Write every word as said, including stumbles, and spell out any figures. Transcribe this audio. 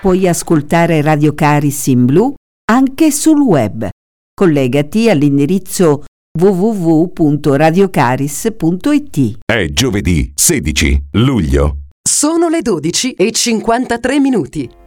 puoi ascoltare Radio Caris in blu anche sul web. Collegati all'indirizzo w w w punto radiocaris punto i t. È giovedì sedici luglio. Sono le dodici e cinquantatré minuti.